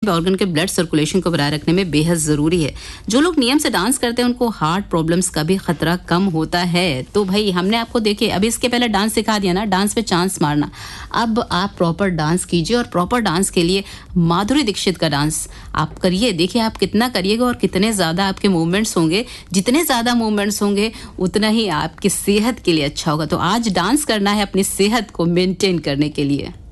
Organ के blood circulation को बनाए रखने में बेहद ज़रूरी है। जो लोग नियम से डांस करते हैं उनको हार्ट प्रॉब्लम्स का भी खतरा कम होता है। तो भाई हमने आपको देखिए अभी इसके पहले डांस सिखा दिया ना, डांस पे चांस मारना। अब आप प्रॉपर डांस कीजिए और प्रॉपर डांस के लिए माधुरी दीक्षित का डांस आप करिए। देखिए आप कितना करिएगा और कितने ज़्यादा आपके मूवमेंट्स होंगे। जितने ज़्यादा मूवमेंट्स होंगे उतना ही आपकी सेहत के लिए अच्छा होगा। तो आज डांस करना है अपनी सेहत को मेंटेन करने के लिए।